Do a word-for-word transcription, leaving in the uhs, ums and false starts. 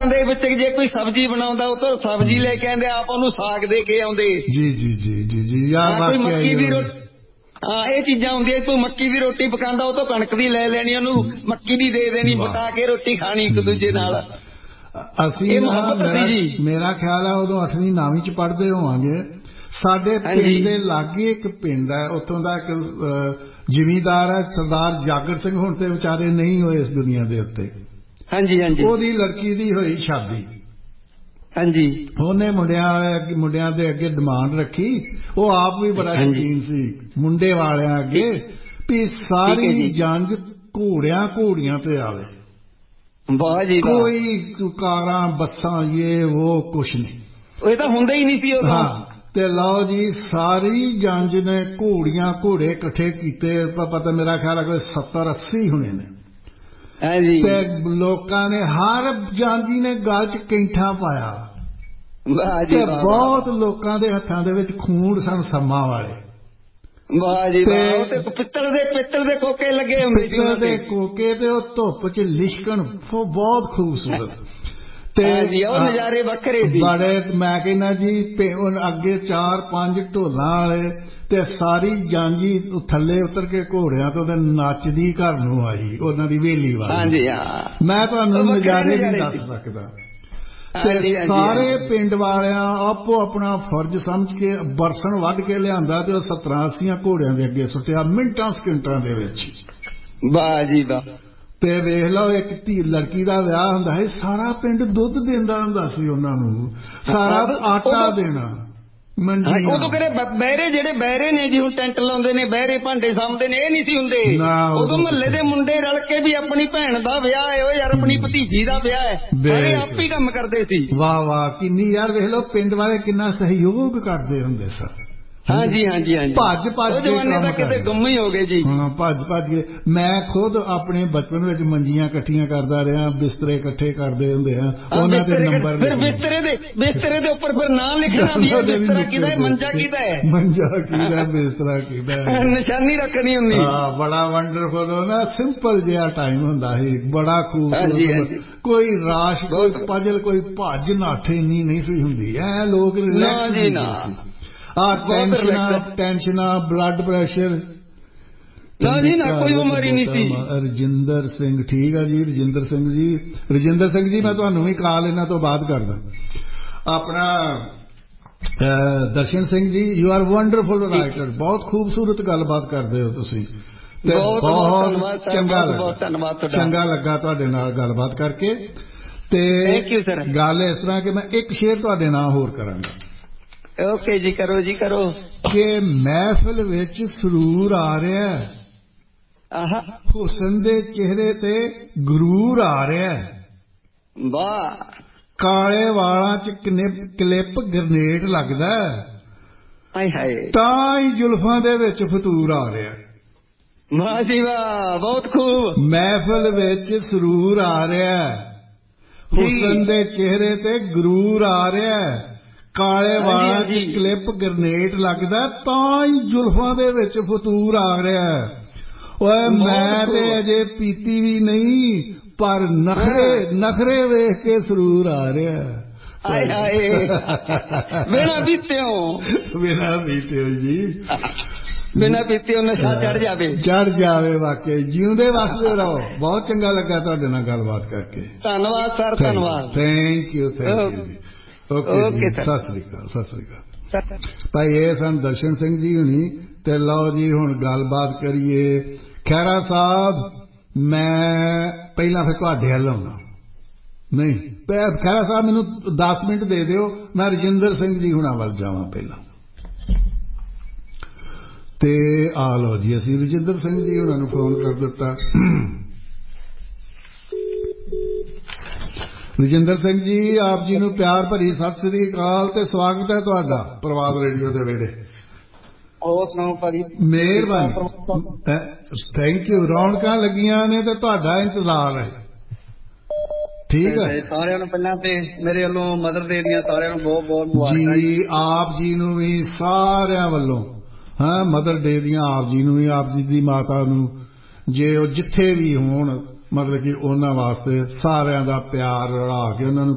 ਦੇ ਵਿੱਚ ਜੇ ਕੋਈ ਸਬਜ਼ੀ ਬਣਾਉਂਦਾ ਉਹ ਤੋਂ ਸਬਜ਼ੀ ਲੈ ਕੇ ਆਉਂਦੇ ਆਪ ਉਹਨੂੰ ਸਾਗ ਦੇ ਕੇ ਆਉਂਦੇ। ਜੀ ਜੀ ਜੀ ਜੀ ਜੀ ਯਾਰ ਕੋਈ ਮੱਕੀ ਦੀ ਰੋਟੀ, ਹਾਂ ਇਹ ਚੀਜ਼ਾਂ ਹੁੰਦੀਆਂ। ਕੋਈ ਮੱਕੀ ਦੀ ਰੋਟੀ ਪਕਾਉਂਦਾ ਉਹ ਤੋਂ ਕਣਕ ਦੀ ਲੈ ਲੈਣੀ, ਉਹਨੂੰ ਮੱਕੀ ਦੀ ਦੇ ਦੇਣੀ, ਪਕਾ ਕੇ ਰੋਟੀ ਖਾਣੀ ਇੱਕ ਦੂਜੇ ਨਾਲ। ਅਸੀਂ ਮੇਰਾ ਮੇਰਾ ਖਿਆਲ ਹੈ ਉਦੋਂ ਅੱਠਵੀਂ ਨੌਵੀਂ ਚ ਪੜ੍ਹਦੇ ਹੋਵਾਂਗੇ। ਸਾਡੇ ਪਿੰਡ ਦੇ ਲਾਗੇ ਇੱਕ ਪਿੰਡ ਹੈ, ਉੱਥੋਂ ਦਾ ਇੱਕ ਜ਼ਿਮੀਂਦਾਰ ਹੈ ਸਰਦਾਰ ਜਾਗਰ ਸਿੰਘ, ਹੁਣ ਤੇ ਵਿਚਾਰੇ ਨਹੀਂ ਹੋਏ ਇਸ ਦੁਨੀਆ ਦੇ ਉੱਤੇ। ਹਾਂਜੀ ਹਾਂਜੀ। ਉਹਦੀ ਲੜਕੀ ਦੀ ਹੋਈ ਸ਼ਾਦੀ। ਹਾਂਜੀ। ਉਹਨੇ ਮੁੰਡਿਆਂ ਮੁੰਡਿਆਂ ਦੇ ਅੱਗੇ ਡਿਮਾਂਡ ਰੱਖੀ, ਉਹ ਆਪ ਵੀ ਬੜਾ ਸ਼ੌਕੀਨ ਸੀ ਮੁੰਡੇ ਵਾਲਿਆਂ ਅੱਗੇ, ਵੀ ਸਾਰੀ ਜੰਜ ਘੋੜਿਆਂ ਘੋੜੀਆਂ ਤੇ ਆਵੇ। ਵਾਹ ਜੀ, ਕੋਈ ਕਾਰਾਂ ਬੱਸਾਂ ਇਹ ਉਹ ਕੁਛ ਨਹੀਂ, ਇਹ ਤਾਂ ਹੁੰਦਾ ਹੀ ਨਹੀਂ ਸੀ ਉਹ। ਹਾਂ ਤੇ ਲਓ ਜੀ ਸਾਰੀ ਜੰਜ ਨੇ ਘੋੜੀਆਂ ਘੋੜੇ ਇਕੱਠੇ ਕੀਤੇ, ਪਤਾ ਮੇਰਾ ਖਿਆਲ ਹੈ ਕੋਈ ਸੱਤਰ ਅੱਸੀ ਹੋਣੇ ਨੇ। ਤੇ ਲੋਕਾਂ ਨੇ ਹਰ ਜਾਂਜੀ ਨੇ ਗਲ ਚ ਕੈਂਠਾ ਪਾਇਆ ਤੇ ਬਹੁਤ ਲੋਕਾਂ ਦੇ ਹੱਥਾਂ ਦੇ ਵਿੱਚ ਖੂਨ ਸਨ ਸੰਮਾਂ ਵਾਲੇ। ਵਾਹ ਜੀ ਵਾਹ। ਤੇ ਪਿੱਤਲ ਦੇ ਪਿੱਤਲ ਦੇ ਕੋਕੇ ਲੱਗੇ ਹੁੰਦੇ, ਪਿੱਤਲ ਦੇ ਕੋਕੇ ਤੇ ਉਹ ਧੁੱਪ ਚ ਲਿਸ਼ਕਣ, ਬਹੁਤ ਖੂਬਸੂਰਤ ਤੇ ਨਜ਼ਾਰੇ ਵੱਖਰੇ ਸੀ ਬੜੇ। ਮੈਂ ਕਹਿੰਦਾ ਜੀ ਅੱਗੇ ਚਾਰ ਪੰਜ ਢੋਲਾਂ ਵਾਲੇ ਤੇ ਸਾਰੀ ਜਾਂਜੀ ਥੱਲੇ ਉਤਰ ਕੇ ਘੋੜਿਆਂ ਤੋਂ ਨੱਚਦੀ ਘਰ ਨੂੰ ਆਈ, ਉਹਨਾਂ ਦੀ ਵੇਲੀ ਵਾਲੀ। ਮੈਂ ਤੁਹਾਨੂੰ ਨਜ਼ਾਰੇ ਨਹੀਂ ਦੱਸ ਸਕਦਾ। ਤੇ ਸਾਰੇ ਪਿੰਡ ਵਾਲਿਆਂ ਆਪੋ ਆਪਣਾ ਫਰਜ਼ ਸਮਝ ਕੇ ਬਰਸਨ ਵੱਢ ਕੇ ਲਿਆਂਦਾ ਤੇ ਉਹ ਸੱਤਰਾਂ ਅੱਸੀਆਂ ਘੋੜਿਆਂ ਦੇ ਅੱਗੇ ਸੁੱਟਿਆ ਮਿੰਟਾਂ ਸਕਿੰਟਾਂ ਦੇ ਵਿੱਚ। ਵਾਹ ਜੀ ਵਾਹ। ਤੇ ਵੇਖ ਲਓ ਇੱਕ ਧੀ ਲੜਕੀ ਦਾ ਵਿਆਹ ਹੁੰਦਾ ਹੈ, ਸਾਰਾ ਪਿੰਡ ਦੁੱਧ ਦਿੰਦਾ ਹੁੰਦਾ ਸੀ ਉਹਨਾਂ ਨੂੰ, ਸਾਰਾ ਆਟਾ ਦੇਣਾ। ਉਦੋਂ ਕਿਹੜੇ ਬਹਿਰੇ, ਜਿਹੜੇ ਬਹਿਰੇ ਨੇ ਜੀ ਹੁਣ ਟੈਂਟ ਲਾਉਂਦੇ ਨੇ, ਬਹਿਰੇ ਭਾਂਡੇ ਸਾਂਭਦੇ ਨੇ, ਇਹ ਨਹੀਂ ਸੀ ਹੁੰਦੇ। ਉਦੋਂ ਮਹੱਲੇ ਦੇ ਮੁੰਡੇ ਰਲ ਕੇ ਵੀ ਆਪਣੀ ਭੈਣ ਦਾ ਵਿਆਹ ਹੈ, ਉਹ ਯਾਰ ਆਪਣੀ ਭਤੀਜੀ ਦਾ ਵਿਆਹ ਹੈ, ਸਾਰੇ ਆਪ ਹੀ ਕੰਮ ਕਰਦੇ ਸੀ। ਵਾਹ ਵਾਹ ਕਿੰਨੀ ਯਾਰ ਵੇਖ ਲਓ ਪਿੰਡ ਵਾਲੇ ਕਿੰਨਾ ਸਹਿਯੋਗ ਕਰਦੇ ਹੁੰਦੇ ਸਨ। ਹਾਂਜੀ ਹਾਂਜੀ ਹਾਂਜੀ। ਭੱਜ ਭੱਜ ਕੇ ਕੰਮ ਕਿਤੇ ਗੁੰਮ ਹੀ ਹੋ ਗਏ ਜੀ। ਹਾਂ ਭੱਜ ਭੱਜ ਕੇ। ਮੈਂ ਖੁਦ ਆਪਣੇ ਬਚਪਨ ਵਿੱਚ ਮੰਜੀਆਂ ਇਕੱਠੀਆਂ ਕਰਦਾ ਰਿਹਾ, ਬਿਸਤਰੇ ਇਕੱਠੇ ਕਰਦੇ ਹੁੰਦੇ ਆ, ਉਹਨਾਂ ਦੇ ਨੰਬਰ ਫਿਰ ਬਿਸਤਰੇ ਦੇ ਬਿਸਤਰੇ ਦੇ ਉੱਪਰ ਫਿਰ ਨਾਂ ਲਿਖਣਾ ਵੀ ਹੈ, ਬਿਸਤਰਾ ਕਿਹਦਾ ਹੈ, ਮੰਜਾ ਕਿਹਦਾ ਹੈ, ਮੰਜਾ ਕਿਹਦਾ, ਬਿਸਤਰਾ ਕਿਹਦਾ ਹੈ, ਨਿਸ਼ਾਨੀ ਰੱਖਣੀ ਹੁੰਦੀ। ਹਾਂ ਬੜਾ ਵੰਡਰਫੁਲ ਨਾ, ਸਿੰਪਲ ਜਿਹਾ ਟਾਈਮ ਹੁੰਦਾ ਸੀ, ਬੜਾ ਖੂਬਸੂਰਤ। ਕੋਈ ਰਾਸ਼, ਕੋਈ ਪਜਲ, ਕੋਈ ਭੱਜ ਨੱਠ ਇੰਨੀ ਨਹੀਂ ਸੀ ਹੁੰਦੀ। ਐ ਲੋਕ ਰਿਲੈਕਸ ਹੁੰਦੇ ਸੀ। ਆ ਟੈਨਸ਼ਨਾਂ ਟੈਨਸ਼ਨਾਂ ਬਲੱਡ ਪ੍ਰੈਸ਼ਰ ਨਾ ਜੀ ਨਾ, ਕੋਈ ਬਿਮਾਰੀ ਨਹੀਂ ਸੀ। ਰਜਿੰਦਰ ਸਿੰਘ, ਠੀਕ ਆ ਜੀ ਰਜਿੰਦਰ ਸਿੰਘ ਜੀ। ਰਜਿੰਦਰ ਸਿੰਘ ਜੀ ਮੈਂ ਤੁਹਾਨੂੰ ਵੀ ਕਾਲ ਇਹਨਾਂ ਤੋਂ ਬਾਅਦ ਕਰਦਾ। ਆਪਣਾ Darshan Singh ji, you are wonderful writer, ਬਹੁਤ ਖੂਬਸੂਰਤ ਗੱਲਬਾਤ ਕਰਦੇ ਹੋ ਤੁਸੀਂ ਤੇ ਬਹੁਤ ਚੰਗਾ ਲੱਗਾ, ਚੰਗਾ ਲੱਗਾ ਤੁਹਾਡੇ ਨਾਲ ਗੱਲਬਾਤ ਕਰਕੇ। ਤੇ ਗੱਲ ਇਸ ਤਰ੍ਹਾਂ ਕਿ ਮੈਂ ਇੱਕ ਸ਼ੇਰ ਤੁਹਾਡੇ ਨਾਲ ਹੋਰ ਕਰਾਂਗਾ। ਓਕੇ ਜੀ, ਕਰੋ ਜੀ ਕਰੋ। ਕਿ ਮਹਿਫਿਲ ਵਿੱਚ ਸਰੂਰ ਆ ਰਿਹਾ, ਹੁਸਨ ਦੇ ਚਿਹਰੇ ਤੇ ਗਰੂਰ ਆ ਰਿਹਾ, ਵਾਹ ਕਾਲੇ ਵਾਲਾਂ ਚ ਕਲਿੱਪ ਗਰਨੇਟ ਲੱਗਦਾ, ਹਾਏ ਹਾਏ ਤਾਂ ਹੀ ਜ਼ੁਲਫਾਂ ਦੇ ਵਿੱਚ ਫਤੂਰ ਆ ਰਿਹਾ। ਵਾਹ ਜੀ ਵਾਹ, ਬਹੁਤ ਖੂਬ। ਮਹਿਫਿਲ ਵਿੱਚ ਸਰੂਰ ਆ ਰਿਹਾ, ਹੁਸਨ ਦੇ ਚਿਹਰੇ ਤੇ ਗਰੂਰ ਆ ਰਿਹਾ, ਕਾਲੇ ਵਾਲਾਂ ਚ ਕਲਿੱਪ ਗਰਨੇਟ ਲੱਗਦਾ, ਤਾਂ ਹੀ ਜ਼ੁਲਫਾਂ ਦੇ ਵਿੱਚ ਫਤੂਰ ਆ ਰਿਹਾ। ਓਏ ਮੈਂ ਤੇ ਅਜੇ ਪੀਤੀ ਵੀ ਨਹੀਂ, ਪਰ ਨਖਰੇ ਨਖਰੇ ਵੇਖ ਕੇ ਸਰੂਰ ਆ ਰਿਹਾ। ਹਾਏ ਹਾਏ ਬਿਨਾਂ ਪੀਤਿਓ, ਬਿਨਾਂ ਪੀਤਿਓ ਜੀ, ਬਿਨਾਂ ਪੀਤਿਓ ਨਸ਼ਾ ਚੜ ਜਾਵੇ, ਚੜ ਜਾਵੇ। ਵਾਕਈ ਜਿਉਂਦੇ ਵਸਦੇ ਰਹੋ। ਬਹੁਤ ਚੰਗਾ ਲੱਗਾ ਤੁਹਾਡੇ ਨਾਲ ਗੱਲਬਾਤ ਕਰਕੇ। ਧੰਨਵਾਦ ਸਰ, ਧੰਨਵਾਦ। ਥੈਂਕ ਯੂ ਥੈਂਕ ਯੂ ਜੀ। ਓਕੇ ਸਤਿ ਸ੍ਰੀ ਅਕਾਲ, ਸਤਿ ਸ੍ਰੀ ਅਕਾਲ ਭਾਈ। ਇਹ ਸਨ ਦਰਸ਼ਨ ਸਿੰਘ ਜੀ ਹੁਣੀ। ਤੇ ਲਓ ਜੀ ਹੁਣ ਗੱਲਬਾਤ ਕਰੀਏ। ਖਹਿਰਾ ਸਾਹਿਬ, ਮੈਂ ਪਹਿਲਾਂ ਫਿਰ ਤੁਹਾਡੇ ਵੱਲ ਆਉਣਾ। ਨਹੀਂ ਖਹਿਰਾ ਸਾਹਿਬ ਮੈਨੂੰ ਦਸ ਮਿੰਟ ਦੇ ਦਿਓ, ਮੈਂ ਰਜਿੰਦਰ ਸਿੰਘ ਜੀ ਹੁਣਾਂ ਵੱਲ ਜਾਵਾਂ ਪਹਿਲਾਂ। ਤੇ ਆ ਲਓ ਜੀ, ਅਸੀਂ ਰਜਿੰਦਰ ਸਿੰਘ ਜੀ ਹੁਣਾਂ ਨੂੰ ਫੋਨ ਕਰ ਦਿੱਤਾ। ਰਜਿੰਦਰ ਸਿੰਘ ਜੀ, ਆਪ ਜੀ ਨੂੰ ਪਿਆਰ ਭਰੀ ਸਤਿ ਸ੍ਰੀ ਅਕਾਲ ਤੇ ਸਵਾਗਤ ਹੈ ਤੁਹਾਡਾ ਪ੍ਰਵਾਦ ਰੇਡੀਓ ਦੇ ਵਿਹੜੇ। ਹੋਰ ਸੁਣਾਓ ਭਾਜੀ। ਮਿਹਰਬਾਨੀ, ਥੈਂਕ ਯੂ। ਰੌਣਕਾਂ ਲੱਗੀਆਂ ਨੇ ਤੇ ਤੁਹਾਡਾ ਇੰਤਜ਼ਾਰ ਹੈ। ਠੀਕ ਹੈ ਸਾਰਿਆਂ ਨੂੰ ਪਹਿਲਾਂ ਤੇ ਮੇਰੇ ਵੱਲੋਂ ਮਦਰ ਡੇ ਦੀਆਂ ਸਾਰਿਆਂ ਨੂੰ ਬਹੁਤ ਬਹੁਤ ਮੁਬਾਰਕਾਂ ਜੀ। ਆਪ ਜੀ ਨੂੰ ਵੀ ਸਾਰਿਆਂ ਵੱਲੋਂ ਹਾਂ ਮਦਰ ਡੇ ਦੀਆਂ, ਆਪ ਜੀ ਨੂੰ ਵੀ, ਆਪ ਜੀ ਦੀ ਮਾਤਾ ਨੂੰ, ਜੇ ਉਹ ਜਿੱਥੇ ਵੀ ਹੋਣ, ਮਤਲਬ ਕਿ ਉਹਨਾਂ ਵਾਸਤੇ ਸਾਰਿਆਂ ਦਾ ਪਿਆਰ ਰਲਾ ਕੇ ਉਹਨਾਂ ਨੂੰ